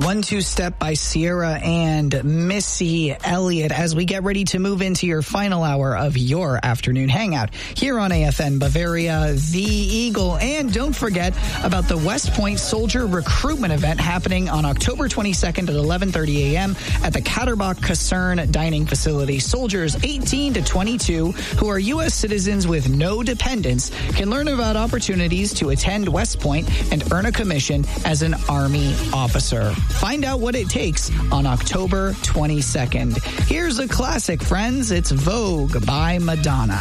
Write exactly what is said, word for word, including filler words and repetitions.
One Two Step by Sierra and Missy Elliott as we get ready to move into your final hour of your afternoon hangout here on A F N Bavaria, The Eagle. And don't forget about the West Point Soldier Recruitment Event happening on October twenty-second at eleven thirty a.m. at the Katterbach Kaserne Dining Facility. Soldiers eighteen to twenty-two who are U S citizens with no dependents can learn about opportunities to attend West Point and earn a commission as an Army officer. Find out what it takes on October twenty-second. Here's a classic, friends. It's Vogue by Madonna.